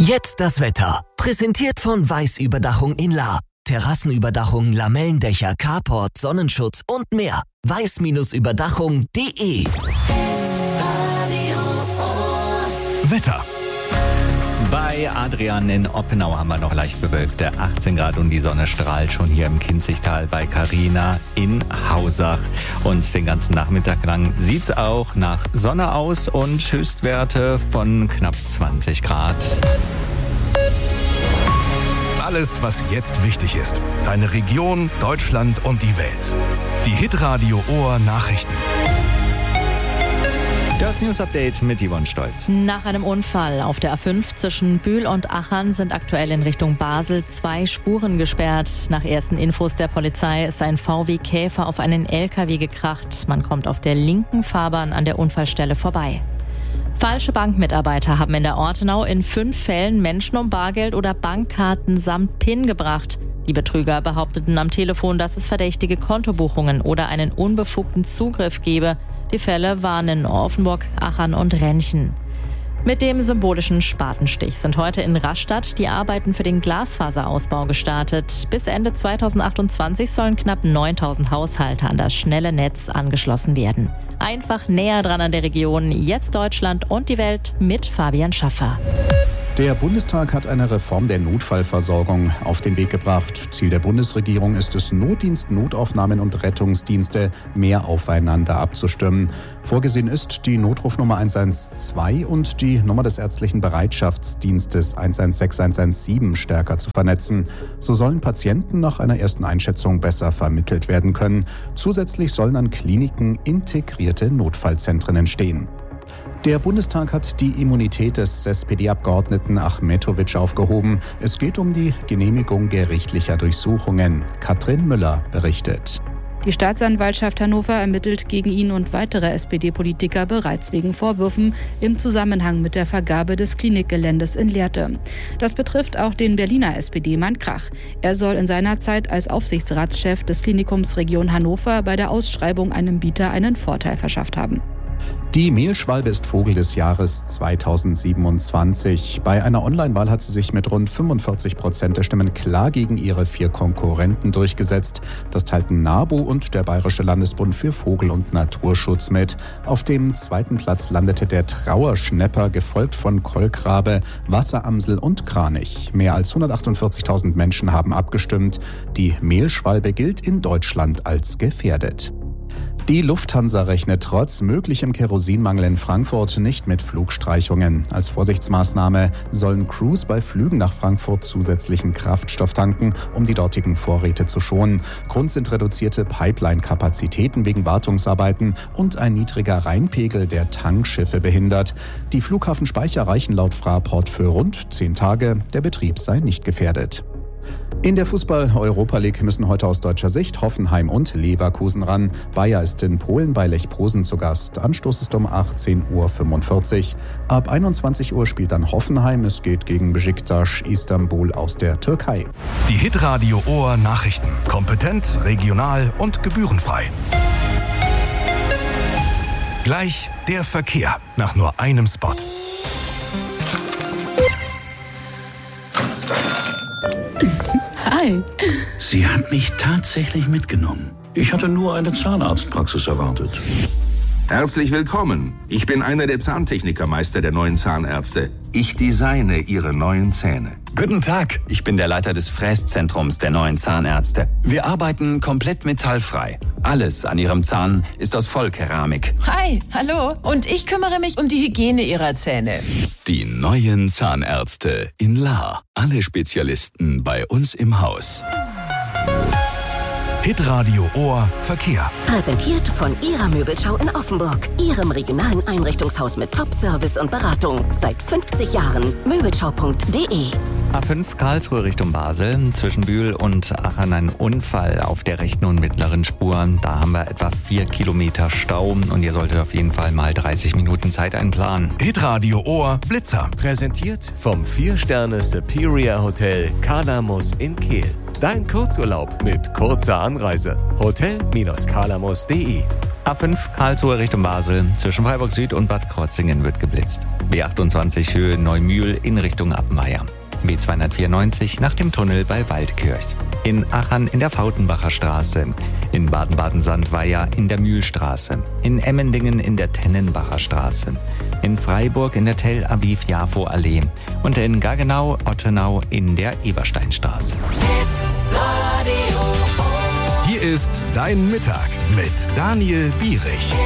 Jetzt das Wetter. Präsentiert von Weiß-Überdachung in Lahr. Terrassenüberdachung, Lamellendächer, Carport, Sonnenschutz und mehr. weiß-überdachung.de. Wetter. Bei Adrian in Oppenau haben wir noch leicht bewölkte 18 Grad und die Sonne strahlt schon hier im Kinzigtal bei Carina in Hausach. Und den ganzen Nachmittag lang sieht es auch nach Sonne aus und Höchstwerte von knapp 20 Grad. Alles, was jetzt wichtig ist. Deine Region, Deutschland und die Welt. Die Hitradio Ohr Nachrichten. Das News-Update mit Yvonne Stolz. Nach einem Unfall auf der A5 zwischen Bühl und Achern sind aktuell in Richtung Basel 2 Spuren gesperrt. Nach ersten Infos der Polizei ist ein VW Käfer auf einen LKW gekracht. Man kommt auf der linken Fahrbahn an der Unfallstelle vorbei. Falsche Bankmitarbeiter haben in der Ortenau in 5 Fällen Menschen um Bargeld oder Bankkarten samt PIN gebracht. Die Betrüger behaupteten am Telefon, dass es verdächtige Kontobuchungen oder einen unbefugten Zugriff gebe. Die Fälle waren in Offenburg, Achern und Renchen. Mit dem symbolischen Spatenstich sind heute in Rastatt die Arbeiten für den Glasfaserausbau gestartet. Bis Ende 2028 sollen knapp 9.000 Haushalte an das schnelle Netz angeschlossen werden. Einfach näher dran an der Region, jetzt Deutschland und die Welt mit Fabian Schaffer. Der Bundestag hat eine Reform der Notfallversorgung auf den Weg gebracht. Ziel der Bundesregierung ist es, Notdienst, Notaufnahmen und Rettungsdienste mehr aufeinander abzustimmen. Vorgesehen ist, die Notrufnummer 112 und die Nummer des ärztlichen Bereitschaftsdienstes 116 117 stärker zu vernetzen. So sollen Patienten nach einer ersten Einschätzung besser vermittelt werden können. Zusätzlich sollen an Kliniken integrierte Notfallzentren entstehen. Der Bundestag hat die Immunität des SPD-Abgeordneten Achmetovic aufgehoben. Es geht um die Genehmigung gerichtlicher Durchsuchungen. Katrin Müller berichtet. Die Staatsanwaltschaft Hannover ermittelt gegen ihn und weitere SPD-Politiker bereits wegen Vorwürfen im Zusammenhang mit der Vergabe des Klinikgeländes in Lehrte. Das betrifft auch den Berliner SPD-Mann Krach. Er soll in seiner Zeit als Aufsichtsratschef des Klinikums Region Hannover bei der Ausschreibung einem Bieter einen Vorteil verschafft haben. Die Mehlschwalbe ist Vogel des Jahres 2027. Bei einer Online-Wahl hat sie sich mit rund 45% der Stimmen klar gegen ihre 4 Konkurrenten durchgesetzt. Das teilten NABU und der Bayerische Landesbund für Vogel- und Naturschutz mit. Auf dem 2. Platz landete der Trauerschnepper, gefolgt von Kolkrabe, Wasseramsel und Kranich. Mehr als 148.000 Menschen haben abgestimmt. Die Mehlschwalbe gilt in Deutschland als gefährdet. Die Lufthansa rechnet trotz möglichem Kerosinmangel in Frankfurt nicht mit Flugstreichungen. Als Vorsichtsmaßnahme sollen Crews bei Flügen nach Frankfurt zusätzlichen Kraftstoff tanken, um die dortigen Vorräte zu schonen. Grund sind reduzierte Pipeline-Kapazitäten wegen Wartungsarbeiten und ein niedriger Rheinpegel, der Tankschiffe behindert. Die Flughafenspeicher reichen laut Fraport für rund 10 Tage. Der Betrieb sei nicht gefährdet. In der Fußball-Europa League müssen heute aus deutscher Sicht Hoffenheim und Leverkusen ran. Bayer ist in Polen bei Lech Posen zu Gast. Anstoß ist um 18:45 Uhr. Ab 21 Uhr spielt dann Hoffenheim. Es geht gegen Besiktas Istanbul aus der Türkei. Die Hitradio Ohr Nachrichten. Kompetent, regional und gebührenfrei. Gleich der Verkehr nach nur einem Spot. Hi. Sie hat mich tatsächlich mitgenommen. Ich hatte nur eine Zahnarztpraxis erwartet. Herzlich willkommen. Ich bin einer der Zahntechnikermeister der neuen Zahnärzte. Ich designe Ihre neuen Zähne. Guten Tag, ich bin der Leiter des Fräszentrums der neuen Zahnärzte. Wir arbeiten komplett metallfrei. Alles an Ihrem Zahn ist aus Vollkeramik. Hi, hallo. Und ich kümmere mich um die Hygiene Ihrer Zähne. Die neuen Zahnärzte in Lahr. Alle Spezialisten bei uns im Haus. Hitradio Ohr Verkehr. Präsentiert von Ihrer Möbelschau in Offenburg. Ihrem regionalen Einrichtungshaus mit Top-Service und Beratung. Seit 50 Jahren. Möbelschau.de. A5 Karlsruhe Richtung Basel. Zwischen Bühl und Achern ein Unfall auf der rechten und mittleren Spur. Da haben wir etwa 4 Kilometer Stau und ihr solltet auf jeden Fall mal 30 Minuten Zeit einplanen. Hitradio Ohr Blitzer. Präsentiert vom 4-Sterne Superior Hotel Kalamus in Kehl. Dein Kurzurlaub mit kurzer Anreise. Hotel-kalamus.de. A5 Karlsruhe Richtung Basel. Zwischen Freiburg Süd und Bad Krozingen wird geblitzt. B28 Höhe Neumühl in Richtung Appenweier. B294 nach dem Tunnel bei Waldkirch. In Achern in der Fautenbacher Straße. In Baden-Baden-Sandweier in der Mühlstraße. In Emmendingen in der Tennenbacher Straße. In Freiburg in der Tel Aviv-Jafo-Allee. Und in Gaggenau-Ottenau in der Ebersteinstraße. Hier ist Dein Mittag mit Daniel Bierich.